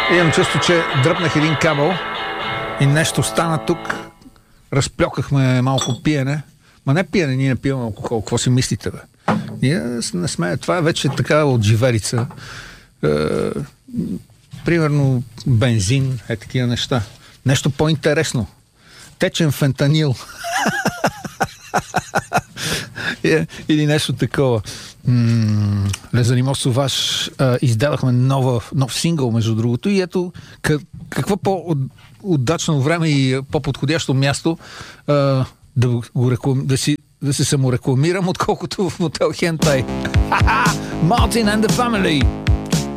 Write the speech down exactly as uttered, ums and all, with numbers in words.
Имам чувство, че дръпнах един кабел и нещо стана тук. Разплёкахме малко пиене. Ма не пиене, ние не пиваме алкохол. Какво си мислите, бе? Ние не сме. Това е вече така от живелица. Е, примерно бензин, е такива неща. Нещо по-интересно. Течен фентанил. Или нещо такова. М- Лезаримов Суваш издадахме нова, нов сингъл, между другото, и ето как, какво по-удачно време и по-подходящо място а, да, го реклам, да, си, да се саморекламирам, отколкото в мотел Хентай. Martin and the Family.